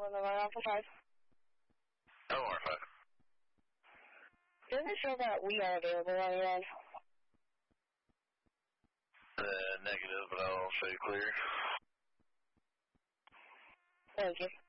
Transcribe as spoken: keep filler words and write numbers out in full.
On the line Alpha five. Oh, R five. Does it show that we are available on your end? Uh, negative, but I'll say clear. Thank you.